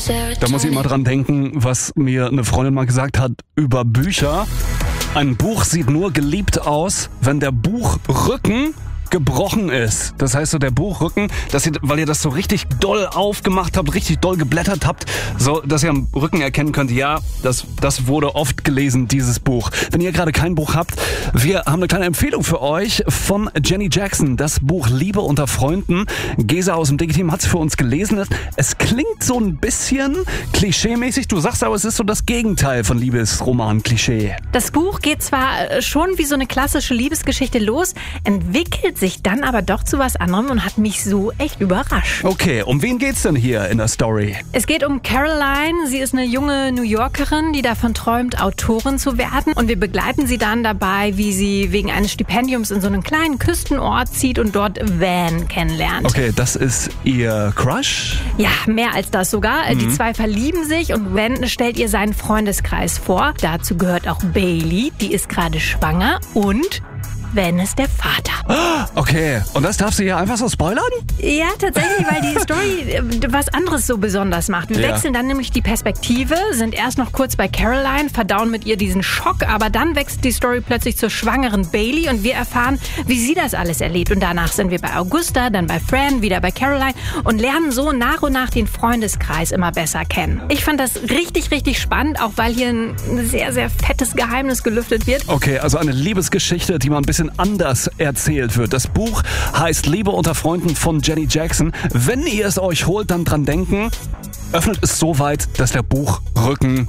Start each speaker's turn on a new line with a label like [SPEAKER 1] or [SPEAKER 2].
[SPEAKER 1] Da muss ich immer dran denken, was mir eine Freundin mal gesagt hat über Bücher. Ein Buch sieht nur geliebt aus, wenn der Buchrücken gebrochen ist. Das heißt so der Buchrücken, weil ihr das so richtig doll aufgemacht habt, richtig doll geblättert habt, so dass ihr am Rücken erkennen könnt, ja, das wurde oft gelesen, dieses Buch. Wenn ihr gerade kein Buch habt, wir haben eine kleine Empfehlung für euch von Jenny Jackson. Das Buch Liebe unter Freunden. Gesa aus dem Digi-Team hat es für uns gelesen. Es klingt so ein bisschen klischee-mäßig. Du sagst aber, es ist so das Gegenteil von Liebesroman-Klischee.
[SPEAKER 2] Das Buch geht zwar schon wie so eine klassische Liebesgeschichte los, entwickelt sich dann aber doch zu was anderem und hat mich so echt überrascht.
[SPEAKER 1] Okay, um wen geht's denn hier in der Story?
[SPEAKER 2] Es geht um Caroline. Sie ist eine junge New Yorkerin, die davon träumt, Autorin zu werden. Und wir begleiten sie dann dabei, wie sie wegen eines Stipendiums in so einen kleinen Küstenort zieht und dort Van kennenlernt.
[SPEAKER 1] Okay, das ist ihr Crush?
[SPEAKER 2] Ja, mehr als das sogar. Die zwei verlieben sich und Van stellt ihr seinen Freundeskreis vor. Dazu gehört auch Bailey, die ist gerade schwanger und Van ist der Vater.
[SPEAKER 1] Okay, und das darfst du hier einfach so spoilern?
[SPEAKER 2] Ja, tatsächlich, weil die Story was anderes so besonders macht. Wir wechseln dann nämlich die Perspektive, sind erst noch kurz bei Caroline, verdauen mit ihr diesen Schock, aber dann wechselt die Story plötzlich zur schwangeren Bailey und wir erfahren, wie sie das alles erlebt. Und danach sind wir bei Augusta, dann bei Fran, wieder bei Caroline und lernen so nach und nach den Freundeskreis immer besser kennen. Ich fand das richtig, richtig spannend, auch weil hier ein sehr, sehr fettes Geheimnis gelüftet wird.
[SPEAKER 1] Okay, also eine Liebesgeschichte, die man ein bisschen anders erzählt wird. Das Buch heißt Liebe unter Freunden von Jenny Jackson. Wenn ihr es euch holt, dann dran denken, öffnet es so weit, dass der Buchrücken